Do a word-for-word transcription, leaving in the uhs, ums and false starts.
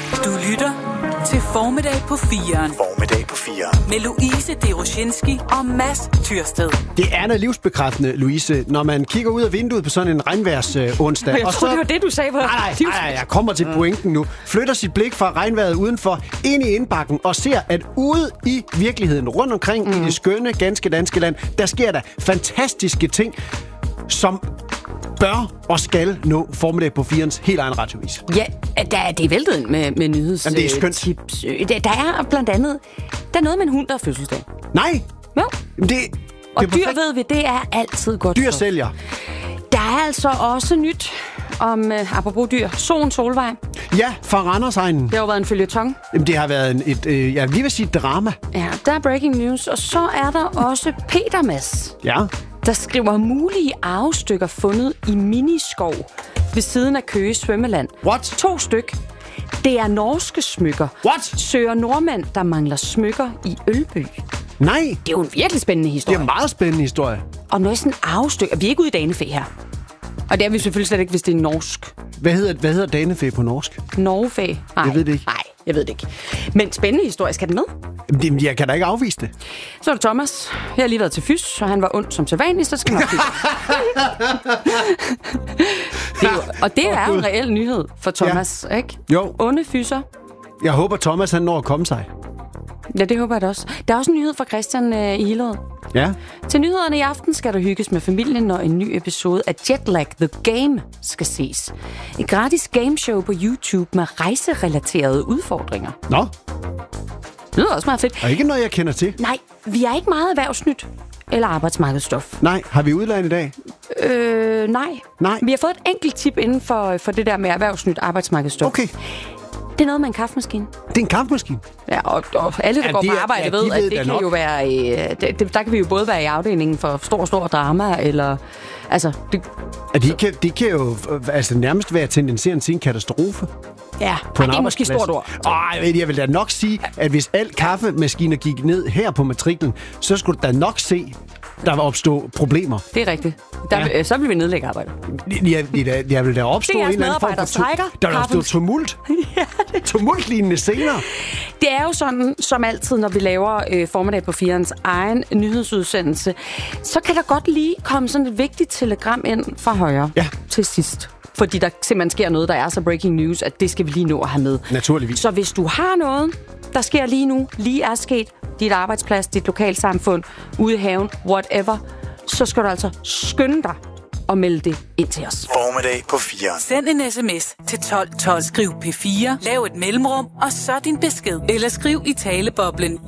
Du lytter til Formiddag på firen. Formiddag på firen. Med Louise Deroshinski og Mads Tyrsted. Det er da livsbekræftende, Louise, når man kigger ud af vinduet på sådan en regnværs øh, onsdag. Jeg tror, det var det, du sagde. Nej, nej, nej, jeg kommer til pointen nu. Flytter sit blik fra regnvejret udenfor ind i indbakken og ser, at ude i virkeligheden, rundt omkring mm. i det skønne, ganske danske land, der sker der fantastiske ting, som bør og skal nå Formiddag på firens helt egen radiovis. Ja, der, det er væltet ind med, med nyheds. Jamen, det er skønt. Tips. Der, der er blandt andet, der er noget med en hund, der er fødselsdag. Nej! Jo. Det, det og er dyr, perfekt. ved vi, det er altid godt. Dyr for. sælger. Der er altså også nyt om, uh, apropos dyr, Soen Solvej. Ja, fra Randersegnen. Det har jo været en føljeton. Jamen, det har været en, et, øh, jeg lige vil sige drama. Ja, der er breaking news. Og så er der også Peter Mads, Ja. der skriver mulige arvestykker fundet i miniskov ved siden af Køge Svømmeland. What? To styk. Det er norske smykker. What? Søger nordmænd, der mangler smykker i Ølby. Nej, Det er jo en virkelig spændende det historie. er en meget spændende historie. Og noget sådan arvestykker. Vi er ikke ude i danefæ her. Og det er vi selvfølgelig slet ikke, hvis det er norsk. Hvad hedder, hvad hedder danefæ på norsk? Norgefæ? Nej. Jeg ved det ikke. Nej, jeg ved det ikke. Men spændende historie. Skal den med? Jamen, jeg kan da ikke afvise det. Så er det Thomas. Jeg har lige været til fys, og han var ond som sædvanligt, så skal man nok det er jo, og det er jo en reel nyhed for Thomas, ja. Ikke? Jo. Onde fyser. Jeg håber, Thomas han når at komme sig. Ja, det håber jeg da også. Der er også en nyhed fra Christian øh, i Hillerød. Ja. Til nyhederne i aften skal der hygges med familien, når en ny episode af Jetlag The Game skal ses. Et gratis gameshow på YouTube med rejserelaterede udfordringer. Nå, Det lyder også meget fedt. og ikke noget, jeg kender til. Nej, vi er ikke meget erhvervsnyt eller arbejdsmarkedsstof. Nej, har vi udlandet i dag? Øh, nej. Nej. Vi har fået et enkelt tip inden for, for det der med erhvervsnyt arbejdsmarkedsstof. Okay, Det er noget med en kaffemaskine. det er en kaffemaskine. Ja, og, og alle, der Ja, går de på er- arbejde, ja, de ved, ved at da det kan nok. jo være... Øh, det, det, der kan vi jo både være i afdelingen for stor, stor drama, eller... Altså, det, At de, kan, de kan jo øh, altså, nærmest være tendenserende til en katastrofe. ja, På ej, en det er måske et arbejdsplads. stort ord. Ej, jeg vil da nok sige, at hvis al kaffemaskiner gik ned her på matriklen, så skulle du da nok se, der vil opstå problemer. Det er rigtigt. Der, Ja. ja. Så vil vi nedlægge arbejde. Jeg, jeg, jeg vil da opstå Det er en eller anden form medarbejdere for... tu- strækker. Der vil opstå Kaffens- tumult. Tumultlignende scener. Det er jo sådan, som altid, når vi laver øh, Formiddag på firens egen nyhedsudsendelse, så kan der godt lige komme sådan et vigtigt telegram ind fra højre Ja. til sidst. Fordi der simpelthen sker noget, der er så breaking news, at det skal vi lige nå at have med. Naturligvis. Så hvis du har noget, der sker lige nu, lige er sket, dit arbejdsplads, dit lokalsamfund, ude i haven, whatever, så skal du altså skynde dig og melde det ind til os. Formiddag på firen. Send en sms til tolv tolv. Skriv P fire. Lav et mellemrum, og så din besked. Eller skriv i taleboblen